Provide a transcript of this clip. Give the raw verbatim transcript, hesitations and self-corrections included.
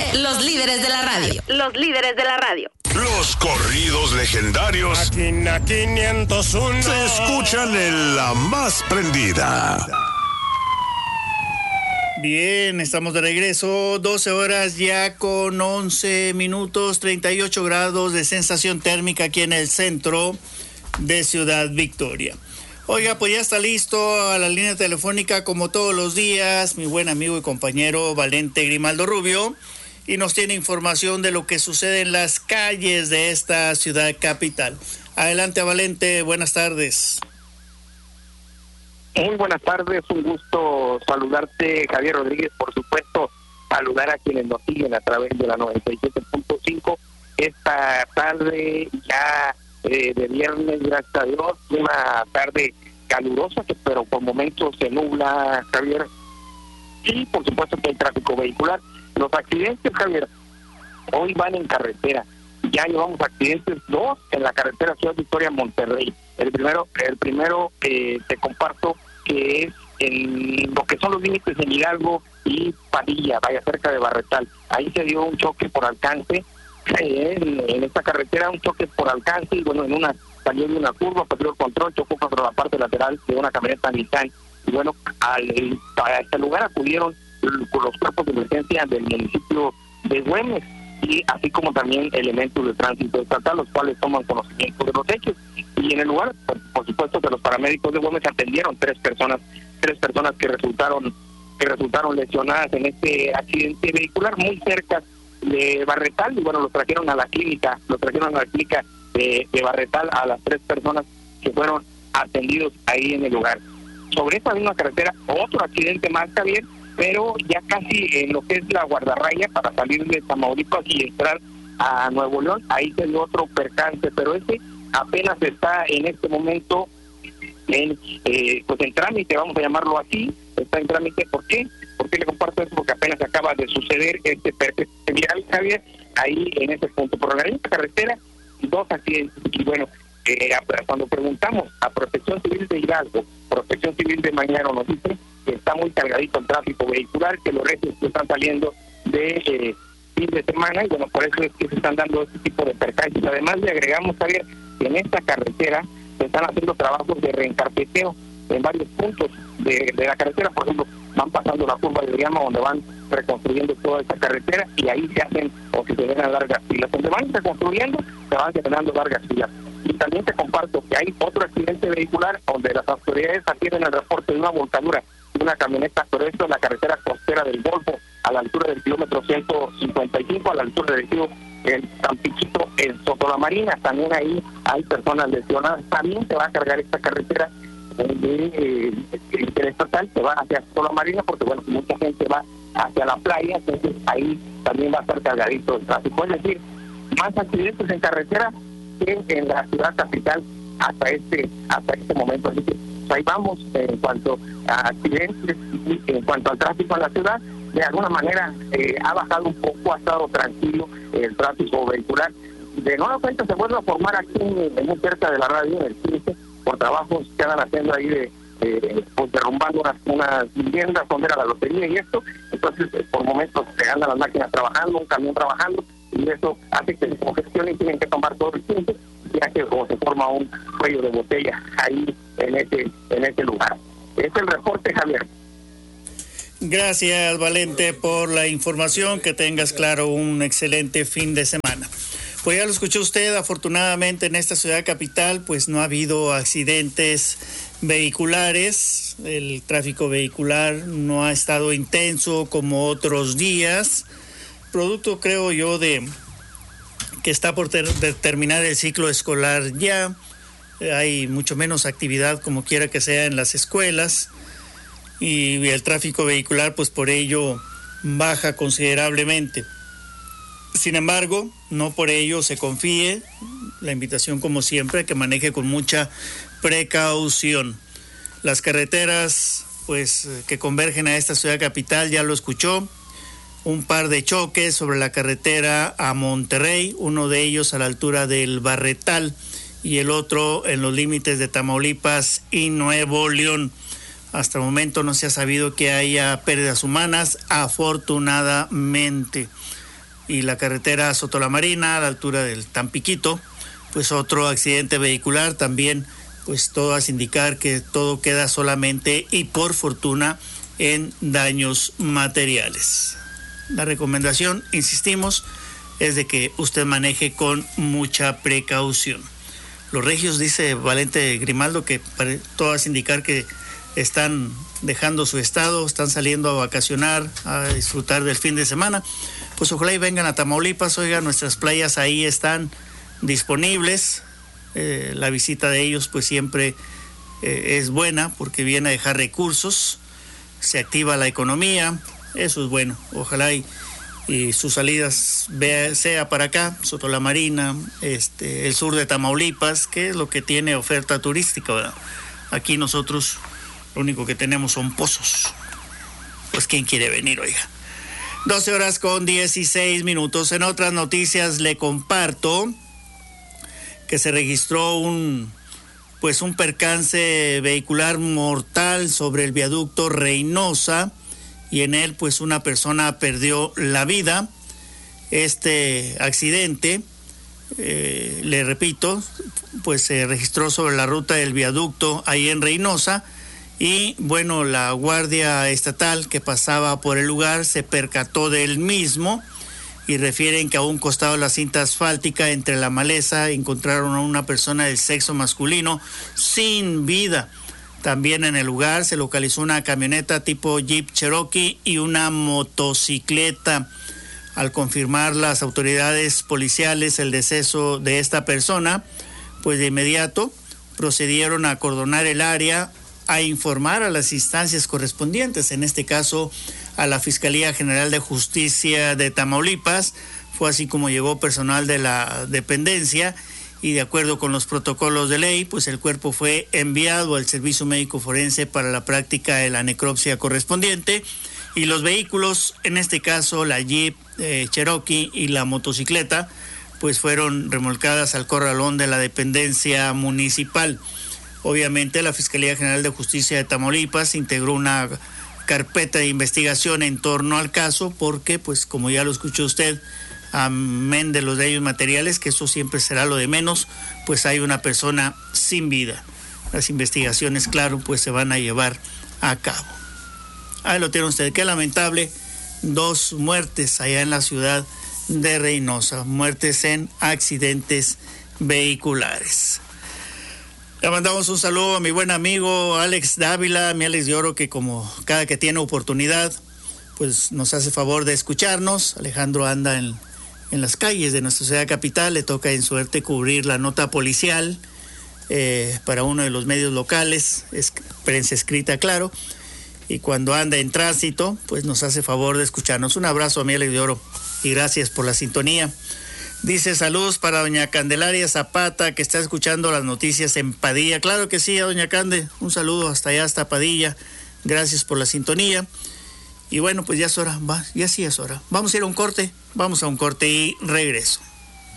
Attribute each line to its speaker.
Speaker 1: los líderes de la radio. Los líderes de la radio.
Speaker 2: Los corridos legendarios
Speaker 3: Máquina quinientos uno
Speaker 2: se escuchan en la más prendida.
Speaker 4: Bien, estamos de regreso, doce horas ya con once minutos, treinta y ocho grados de sensación térmica aquí en el centro de Ciudad Victoria. Oiga, pues ya está listo a la línea telefónica como todos los días mi buen amigo y compañero Valente Grimaldo Rubio, y nos tiene información de lo que sucede en las calles de esta ciudad capital. Adelante, Valente, buenas tardes.
Speaker 5: Muy buenas tardes, un gusto saludarte, Javier Rodríguez, por supuesto, saludar a quienes nos siguen a través de la noventa y siete punto cinco. Esta tarde ya eh, de viernes, gracias a Dios, una tarde calurosa, que pero por momentos se nubla, Javier, y por supuesto que hay tráfico vehicular. Los accidentes, Javier, hoy van en carretera. Ya llevamos accidentes, dos en la carretera Ciudad Victoria Monterrey. El primero, el primero eh, te comparto que es en lo que son los límites de Hidalgo y Padilla, vaya cerca de Barretal. Ahí se dio un choque por alcance, eh, en, en esta carretera un choque por alcance, y bueno, en una salió de una curva, perdió el control, chocó contra la parte lateral de una camioneta Nissan. Y bueno, al, a este lugar acudieron los cuerpos de emergencia del municipio de Güemes, y así como también elementos de tránsito estatal, los cuales toman conocimiento de los hechos. Y en el lugar, por, por supuesto, que los paramédicos de Güemes atendieron tres personas, tres personas que resultaron que resultaron lesionadas en este accidente vehicular muy cerca de Barretal, y bueno, los trajeron a la clínica, los trajeron a la clínica de, de Barretal a las tres personas que fueron atendidos ahí en el lugar. Sobre esta misma carretera, otro accidente más, Javier, pero ya casi en lo que es la guardarraya para salir de Tamaulipas y entrar a Nuevo León, ahí se dio otro percance, pero ese apenas está en este momento en eh, pues en trámite, vamos a llamarlo así, está en trámite. ¿Por qué? ¿Por qué le comparto esto? Porque apenas acaba de suceder este percance vial, Javier, ahí en ese punto. Por la misma carretera, dos accidentes, y bueno, eh, cuando preguntamos a Protección Civil de Hidalgo, Protección Civil de Mañana nos dice que está muy cargadito el tráfico vehicular, que los retos que están saliendo de eh, fin de semana, y bueno, por eso es que se están dando este tipo de percances. Además le agregamos, Javier, que en esta carretera se están haciendo trabajos de reencarpeteo en varios puntos de, de la carretera. Por ejemplo, van pasando la curva de Llama, donde van reconstruyendo toda esta carretera, y ahí se hacen o se generan largas filas. Donde van reconstruyendo, se van generando largas filas. Y también te comparto que hay otro accidente vehicular donde las autoridades atienden el reporte de una volcadura de una camioneta, pero esto en la carretera costera del Golfo, a la altura del kilómetro ciento cincuenta y cinco, a la altura del río el Tampiquito, en Sotolamarina. También ahí hay personas lesionadas. También se va a cargar esta carretera de eh, interestatal, se va hacia Sotolamarina, porque bueno, mucha gente va hacia la playa, entonces ahí también va a estar cargadito el tráfico. Es decir, más accidentes en carretera que en la ciudad capital hasta este hasta este momento. Así que pues ahí vamos en cuanto a accidentes y en cuanto al tráfico en la ciudad. De alguna manera eh, ha bajado un poco, ha estado tranquilo el tráfico vehicular. De nueva cuenta se vuelve a formar aquí en, muy cerca de la radio, en el quince, por trabajos que andan haciendo ahí de eh, pues derrumbando unas, unas viviendas donde era la lotería y esto. Entonces eh, por momentos se andan las máquinas trabajando, un camión trabajando, y eso hace que se congestionen y tienen que tomar todo el tiempo, ya que como se forma un cuello de botella ahí en ese en ese lugar. Es el reporte, Javier.
Speaker 4: Gracias, Valente, por la información. Que tengas, claro, un excelente fin de semana. Pues ya lo escuchó usted, afortunadamente en esta ciudad capital pues no ha habido accidentes vehiculares. El tráfico vehicular no ha estado intenso como otros días, producto, creo yo, de que está por ter- de terminar el ciclo escolar ya. Hay mucho menos actividad, como quiera que sea, en las escuelas, y el tráfico vehicular pues por ello baja considerablemente. Sin embargo, no por ello se confíe. La invitación, como siempre, que maneje con mucha precaución. Las carreteras pues que convergen a esta ciudad capital, ya lo escuchó, un par de choques sobre la carretera a Monterrey, uno de ellos a la altura del Barretal y el otro en los límites de Tamaulipas y Nuevo León. Hasta el momento no se ha sabido que haya pérdidas humanas, afortunadamente. y la carretera Sotolamarina a la altura del Tampiquito, pues otro accidente vehicular también, pues todo hace indicar que todo queda solamente y por fortuna en daños materiales. La recomendación, insistimos, es de que usted maneje con mucha precaución. Los regios, dice Valente Grimaldo, que todo hace indicar que están dejando su estado, están saliendo a vacacionar, a disfrutar del fin de semana. Pues ojalá y vengan a Tamaulipas. Oiga, nuestras playas ahí están disponibles. Eh, la visita de ellos pues siempre eh, es buena porque viene a dejar recursos, se activa la economía, eso es bueno. Ojalá y, y sus salidas vea, sea para acá, Sotolamarina, este, el sur de Tamaulipas, que es lo que tiene oferta turística, ¿verdad? Aquí nosotros lo único que tenemos son pozos. Pues ¿quién quiere venir, oiga? doce horas con dieciséis minutos. En otras noticias le comparto que se registró un pues un percance vehicular mortal sobre el viaducto Reynosa y en él pues una persona perdió la vida. Este accidente, eh, le repito, pues se registró sobre la ruta del viaducto ahí en Reynosa. Y bueno, la Guardia Estatal que pasaba por el lugar se percató del mismo y refieren que a un costado de la cinta asfáltica entre la maleza encontraron a una persona del sexo masculino sin vida. También en el lugar se localizó una camioneta tipo Jeep Cherokee y una motocicleta. Al confirmar las autoridades policiales el deceso de esta persona, pues de inmediato procedieron a acordonar el área, a informar a las instancias correspondientes, en este caso a la Fiscalía General de Justicia de Tamaulipas. Fue así como llegó personal de la dependencia y de acuerdo con los protocolos de ley, pues el cuerpo fue enviado al Servicio Médico Forense para la práctica de la necropsia correspondiente y los vehículos, en este caso la Jeep eh, Cherokee y la motocicleta, pues fueron remolcadas al corralón de la dependencia municipal. Obviamente la Fiscalía General de Justicia de Tamaulipas integró una carpeta de investigación en torno al caso porque, pues como ya lo escuchó usted, amén de los daños materiales, que eso siempre será lo de menos, pues hay una persona sin vida. Las investigaciones, claro, pues se van a llevar a cabo. Ahí lo tiene usted, qué lamentable, dos muertes allá en la ciudad de Reynosa, muertes en accidentes vehiculares. Le mandamos un saludo a mi buen amigo Alex Dávila, mi Alex de Oro, que como cada que tiene oportunidad, pues nos hace favor de escucharnos. Alejandro anda en, en las calles de nuestra ciudad capital, le toca en suerte cubrir la nota policial eh, para uno de los medios locales, es prensa escrita, claro, y cuando anda en tránsito, pues nos hace favor de escucharnos. Un abrazo a mi Alex de Oro y gracias por la sintonía. Dice saludos para doña Candelaria Zapata, que está escuchando las noticias en Padilla. Claro que sí, a doña Cande, un saludo hasta allá, hasta Padilla. Gracias por la sintonía. Y bueno, pues ya es hora, va, ya sí es hora. Vamos a ir a un corte, vamos a un corte y regreso.